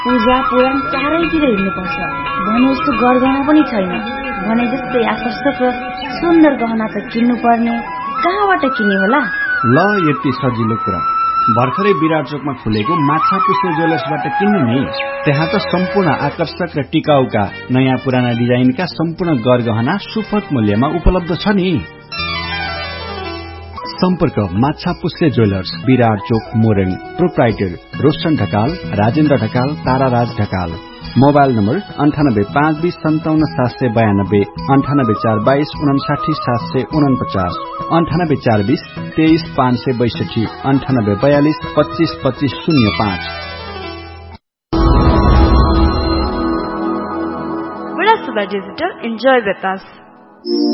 पूजा पुराण चारैतिर हिँड्नुपर्छ भने जस्तो गरगहना पनि छैन। भने जस्तै आकर्षक र सुन्दर गहना त किन्नु पर्ने, कहाँबाट किन्ने होला? ल यति सजिलो कुरा, भर्खरै विराट चोकमा खुलेको माछा पुष्पे ज्वेलर्सबाट किन्नु नि। त्यहाँ त सम्पूर्ण आकर्षक र टिकाउका नयाँ पुराना डिजाइनका सम्पूर्ण गरगहना सुपथ मूल्यमा उपलब्ध छ नि। सम्पर्क माछा पुष्पे jewellers, Virat Chowk, Morang. Proprietor Roshan Dhakal, Rajendra Dhakal, ताराराज Dhakal. Mobile number 9852577792, 9842299749, 9842235562, 9842252505। Virasuba Digital, enjoy with us.